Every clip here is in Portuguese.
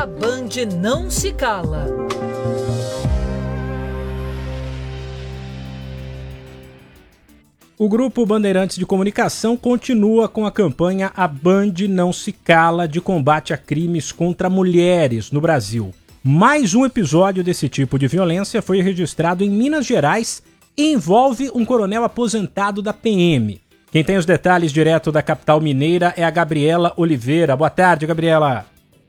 A Band não se cala. O Grupo Bandeirantes de Comunicação continua com a campanha A Band Não Se Cala de combate a crimes contra mulheres no Brasil. Mais um episódio desse tipo de violência foi registrado em Minas Gerais e envolve um coronel aposentado da PM. Quem tem os detalhes direto da capital mineira é a Gabriela Oliveira. Boa tarde, Gabriela.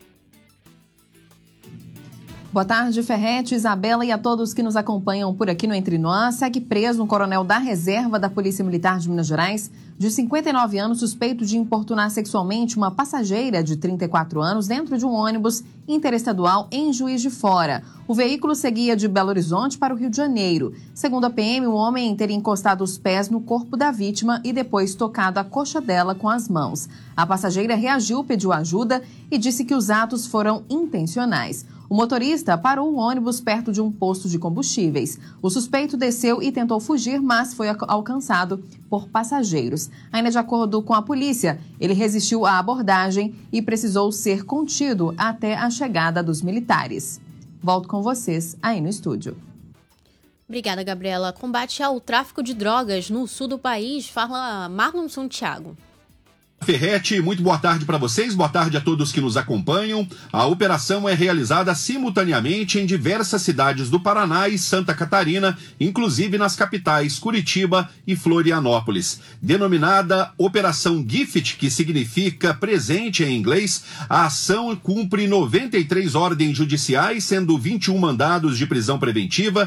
Boa tarde, Ferretti, Isabela e a todos que nos acompanham por aqui no Entre Nós. Segue preso um coronel da reserva da Polícia Militar de Minas Gerais, de 59 anos, suspeito de importunar sexualmente uma passageira de 34 anos dentro de um ônibus interestadual em Juiz de Fora. O veículo seguia de Belo Horizonte para o Rio de Janeiro. Segundo a PM, o homem teria encostado os pés no corpo da vítima e depois tocado a coxa dela com as mãos. A passageira reagiu, pediu ajuda e disse que os atos foram intencionais. O motorista parou o ônibus perto de um posto de combustíveis. O suspeito desceu e tentou fugir, mas foi alcançado por passageiros. Ainda de acordo com a polícia, ele resistiu à abordagem e precisou ser contido até a chegada dos militares. Volto com vocês aí no estúdio. Obrigada, Gabriela. Combate ao tráfico de drogas no sul do país, fala Marlon Santiago. Ferretti, muito boa tarde para vocês, boa tarde a todos que nos acompanham. A operação é realizada simultaneamente em diversas cidades do Paraná e Santa Catarina, inclusive nas capitais Curitiba e Florianópolis. Denominada Operação Gift, que significa presente em inglês, a ação cumpre 93 ordens judiciais, sendo 21 mandados de prisão preventiva,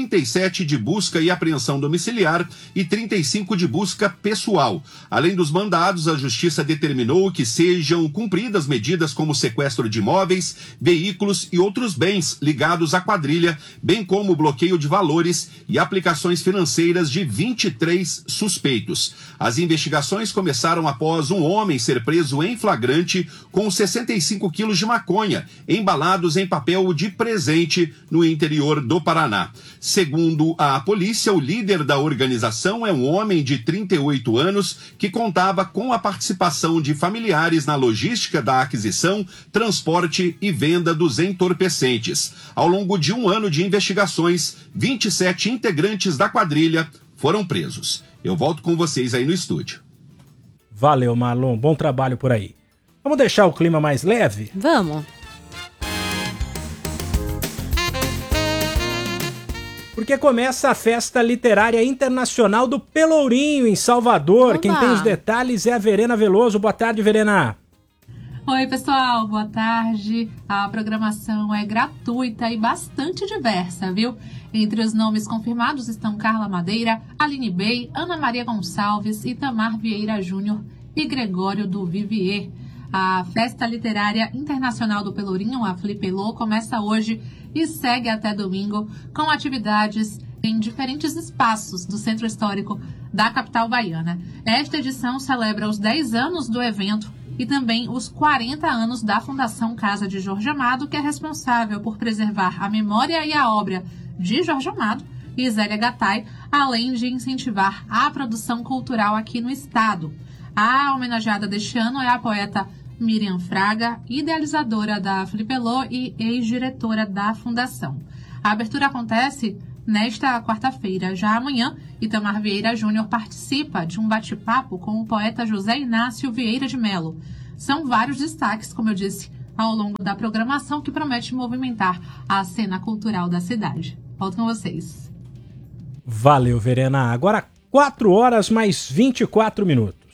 37 de busca e apreensão domiciliar e 35 de busca pessoal. Além dos mandados, a Justiça determinou que sejam cumpridas medidas como sequestro de imóveis, veículos e outros bens ligados à quadrilha, bem como bloqueio de valores e aplicações financeiras de 23 suspeitos. As investigações começaram após um homem ser preso em flagrante com 65 quilos de maconha, embalados em papel de presente no interior do Paraná. Segundo a polícia, o líder da organização é um homem de 38 anos que contava com a participação de familiares na logística da aquisição, transporte e venda dos entorpecentes. Ao longo de um ano de investigações, 27 integrantes da quadrilha foram presos. Eu volto com vocês aí no estúdio. Valeu, Marlon. Bom trabalho por aí. Vamos deixar o clima mais leve? Vamos. Porque começa a Festa Literária Internacional do Pelourinho, em Salvador. Oba! Quem tem os detalhes é a Verena Veloso. Boa tarde, Verena. Oi, pessoal. Boa tarde. A programação é gratuita e bastante diversa, viu? Entre os nomes confirmados estão Carla Madeira, Aline Bey, Ana Maria Gonçalves, Itamar Vieira Júnior e Gregório do Vivier. A Festa Literária Internacional do Pelourinho, a Flipelô, começa hoje e segue até domingo com atividades em diferentes espaços do centro histórico da capital baiana. Esta edição celebra os 10 anos do evento e também os 40 anos da Fundação Casa de Jorge Amado, que é responsável por preservar a memória e a obra de Jorge Amado e Zélia Gattai, além de incentivar a produção cultural aqui no estado. A homenageada deste ano é a poeta Miriam Fraga, idealizadora da Flipelô e ex-diretora da Fundação. A abertura acontece nesta quarta-feira. Já amanhã, Itamar Vieira Júnior participa de um bate-papo com o poeta José Inácio Vieira de Melo. São vários destaques, como eu disse, ao longo da programação, que promete movimentar a cena cultural da cidade. Volto com vocês. Valeu, Verena. Agora 4 horas mais 24 minutos.